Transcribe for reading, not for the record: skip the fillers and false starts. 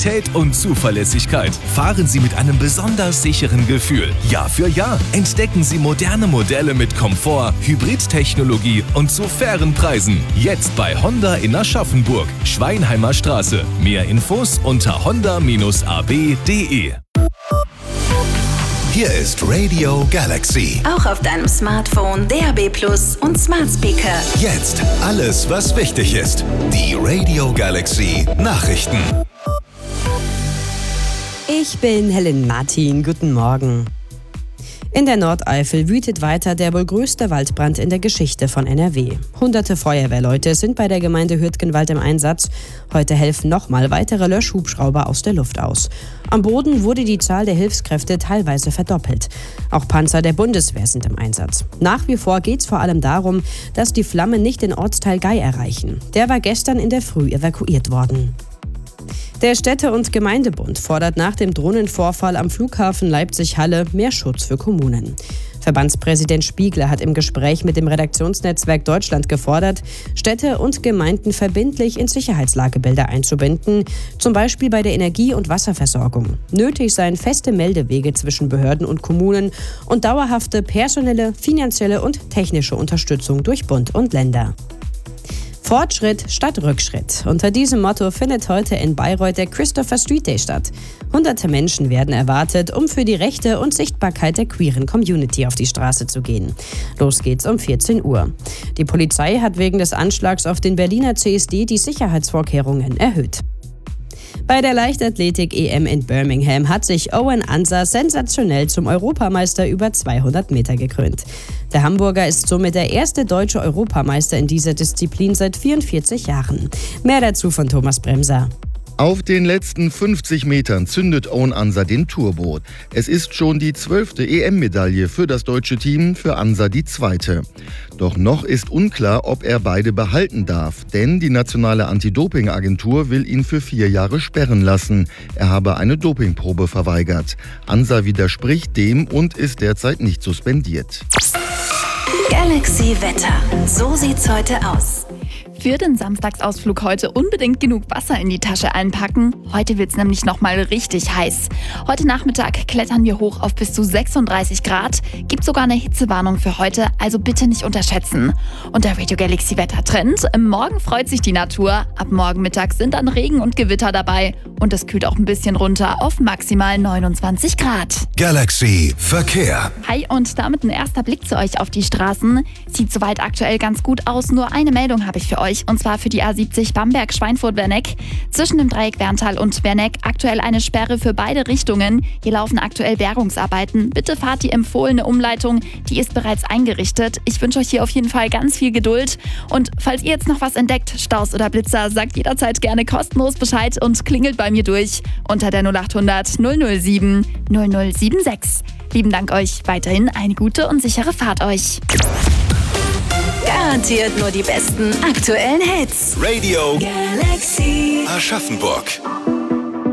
Qualität und Zuverlässigkeit. Fahren Sie mit einem besonders sicheren Gefühl. Jahr für Jahr entdecken Sie moderne Modelle mit Komfort, Hybridtechnologie und zu fairen Preisen. Jetzt bei Honda in Aschaffenburg, Schweinheimer Straße. Mehr Infos unter honda-ab.de. Hier ist Radio Galaxy. Auch auf deinem Smartphone, DAB+ und Smart Speaker. Jetzt alles, was wichtig ist. Die Radio Galaxy Nachrichten. Ich bin Helen Martin. Guten Morgen. In der Nordeifel wütet weiter der wohl größte Waldbrand in der Geschichte von NRW. Hunderte Feuerwehrleute sind bei der Gemeinde Hürtgenwald im Einsatz. Heute helfen nochmal weitere Löschhubschrauber aus der Luft aus. Am Boden wurde die Zahl der Hilfskräfte teilweise verdoppelt. Auch Panzer der Bundeswehr sind im Einsatz. Nach wie vor geht es vor allem darum, dass die Flammen nicht den Ortsteil Gei erreichen. Der war gestern in der Früh evakuiert worden. Der Städte- und Gemeindebund fordert nach dem Drohnenvorfall am Flughafen Leipzig-Halle mehr Schutz für Kommunen. Verbandspräsident Spiegler hat im Gespräch mit dem Redaktionsnetzwerk Deutschland gefordert, Städte und Gemeinden verbindlich in Sicherheitslagebilder einzubinden, zum Beispiel bei der Energie- und Wasserversorgung. Nötig seien feste Meldewege zwischen Behörden und Kommunen und dauerhafte personelle, finanzielle und technische Unterstützung durch Bund und Länder. Fortschritt statt Rückschritt. Unter diesem Motto findet heute in Bayreuth der Christopher Street Day statt. Hunderte Menschen werden erwartet, um für die Rechte und Sichtbarkeit der queeren Community auf die Straße zu gehen. Los geht's um 14 Uhr. Die Polizei hat wegen des Anschlags auf den Berliner CSD die Sicherheitsvorkehrungen erhöht. Bei der Leichtathletik-EM in Birmingham hat sich Owen Ansah sensationell zum Europameister über 200 Meter gekrönt. Der Hamburger ist somit der erste deutsche Europameister in dieser Disziplin seit 44 Jahren. Mehr dazu von Thomas Bremser. Auf den letzten 50 Metern zündet Owen Ansah den Turbo. Es ist schon die 12. EM-Medaille für das deutsche Team, für Ansah die 2. Doch noch ist unklar, ob er beide behalten darf, denn die nationale Anti-Doping-Agentur will ihn für 4 Jahre sperren lassen. Er habe eine Dopingprobe verweigert. Ansah widerspricht dem und ist derzeit nicht suspendiert. Galaxy Wetter. So sieht's heute aus. Für den Samstagsausflug heute unbedingt genug Wasser in die Tasche einpacken. Heute wird's nämlich nochmal richtig heiß. Heute Nachmittag klettern wir hoch auf bis zu 36 Grad. Gibt sogar eine Hitzewarnung für heute, also bitte nicht unterschätzen. Und der Radio Galaxy Wettertrend. Morgen freut sich die Natur. Ab morgen Mittag sind dann Regen und Gewitter dabei. Und es kühlt auch ein bisschen runter auf maximal 29 Grad. Galaxy Verkehr. Hi und damit ein erster Blick zu euch auf die Straßen. Sieht soweit aktuell ganz gut aus. Nur eine Meldung habe ich für euch. Und zwar für die A70 Bamberg-Schweinfurt-Werneck. Zwischen dem Dreieck Werntal und Werneck aktuell eine Sperre für beide Richtungen. Hier laufen aktuell Bergungsarbeiten. Bitte fahrt die empfohlene Umleitung. Die ist bereits eingerichtet. Ich wünsche euch hier auf jeden Fall ganz viel Geduld. Und falls ihr jetzt noch was entdeckt, Staus oder Blitzer, sagt jederzeit gerne kostenlos Bescheid und klingelt bei mir durch unter der 0800 007 0076. Lieben Dank euch. Weiterhin eine gute und sichere Fahrt euch. Garantiert nur die besten aktuellen Hits. Radio Galaxy Aschaffenburg.